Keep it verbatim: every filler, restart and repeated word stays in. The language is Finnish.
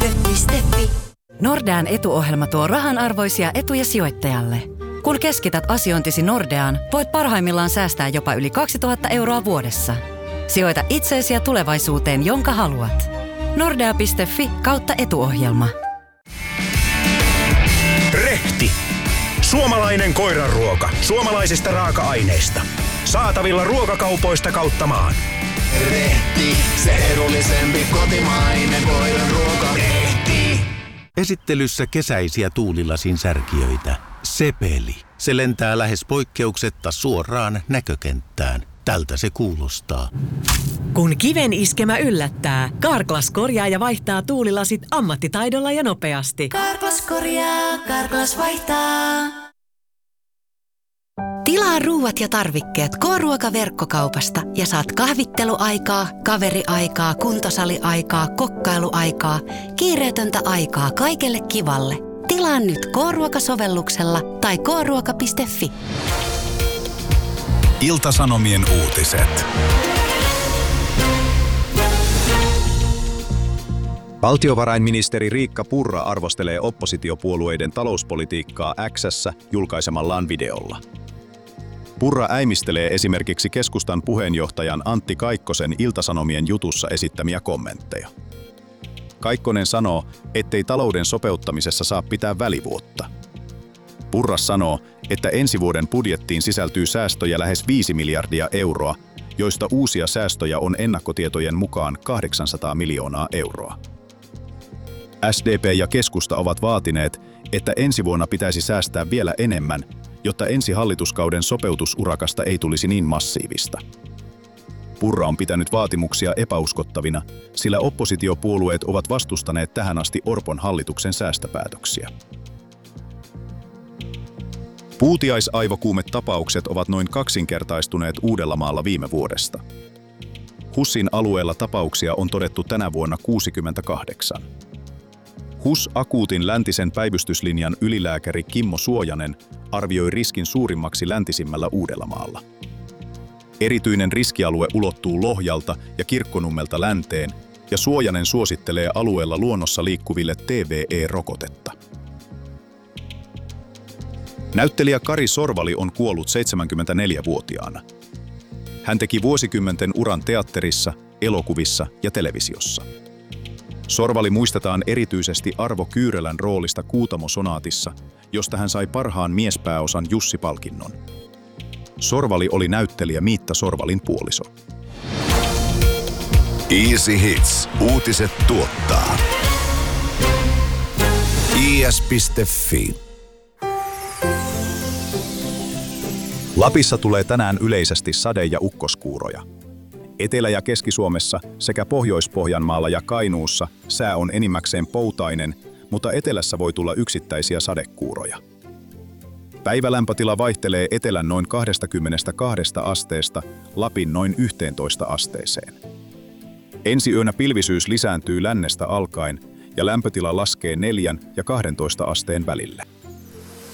piste fi. Nordean etuohjelma tuo rahanarvoisia etuja sijoittajalle. Kun keskität asiointisi Nordeaan, voit parhaimmillaan säästää jopa yli kaksituhatta euroa vuodessa. Sijoita itseesi ja tulevaisuuteen, jonka haluat. Nordea piste fi kautta etuohjelma. Rehti. Suomalainen koiranruoka. Suomalaisista raaka-aineista. Saatavilla ruokakaupoista kautta maan. Rehti, se edullisempi kotimainen koiranruoka. Rehti. Esittelyssä kesäisiä tuulilasin särkijöitä. Sepeli. Se lentää lähes poikkeuksetta suoraan näkökenttään. Tältä se kuulostaa. Kun kiven iskemä yllättää, Carglass korjaa ja vaihtaa tuulilasit ammattitaidolla ja nopeasti. Carglass korjaa, Carglass vaihtaa. Tilaa ruuat ja tarvikkeet K-ruoka-verkkokaupasta ja saat kahvitteluaikaa, kaveriaikaa, kuntosaliaikaa, kokkailuaikaa, kiireetöntä aikaa kaikelle kivalle. Tilaa nyt K-ruoka-sovelluksella tai k ruoka piste fi. Ilta-Sanomien uutiset. Valtiovarainministeri Riikka Purra arvostelee oppositiopuolueiden talouspolitiikkaa X:ssä julkaisemallaan videolla. Purra äimistelee esimerkiksi keskustan puheenjohtajan Antti Kaikkosen Ilta-Sanomien jutussa esittämiä kommentteja. Kaikkonen sanoo, ettei talouden sopeuttamisessa saa pitää välivuotta. Purra sanoo, että ensi vuoden budjettiin sisältyy säästöjä lähes viisi miljardia euroa, joista uusia säästöjä on ennakkotietojen mukaan kahdeksansataa miljoonaa euroa. S D P ja keskusta ovat vaatineet, että ensi vuonna pitäisi säästää vielä enemmän, jotta ensi hallituskauden sopeutusurakasta ei tulisi niin massiivista. Purra on pitänyt vaatimuksia epäuskottavina, sillä oppositiopuolueet ovat vastustaneet tähän asti Orpon hallituksen säästöpäätöksiä. Puutiaisaivokuumetapaukset ovat noin kaksinkertaistuneet Uudellamaalla viime vuodesta. HUSin alueella tapauksia on todettu tänä vuonna kuusikymmentäkahdeksan. H U S-akuutin läntisen päivystyslinjan ylilääkäri Kimmo Suojanen arvioi riskin suurimmaksi läntisimmällä Uudellamaalla. Erityinen riskialue ulottuu Lohjalta ja Kirkkonummelta länteen, ja Suojanen suosittelee alueella luonnossa liikkuville T V E-rokotetta. Näyttelijä Kari Sorvali on kuollut seitsemänkymmentäneljävuotiaana. Hän teki vuosikymmenten uran teatterissa, elokuvissa ja televisiossa. Sorvali muistetaan erityisesti Arvo Kyyrelän roolista Kuutamo-sonaatissa, josta hän sai parhaan miespääosan Jussi-palkinnon. Sorvali oli näyttelijä Miitta Sorvalin puoliso. Easy Hits. Uutiset tuottaa. I S piste fi. Lapissa tulee tänään yleisesti sade- ja ukkoskuuroja. Etelä- ja Keski-Suomessa sekä Pohjois-Pohjanmaalla ja Kainuussa sää on enimmäkseen poutainen, mutta etelässä voi tulla yksittäisiä sadekuuroja. Päivälämpötila vaihtelee etelän noin kaksikymmentäkaksi asteesta Lapin noin yhteentoista asteeseen. Ensi yönä pilvisyys lisääntyy lännestä alkaen ja lämpötila laskee neljän ja kahdentoista asteen välille.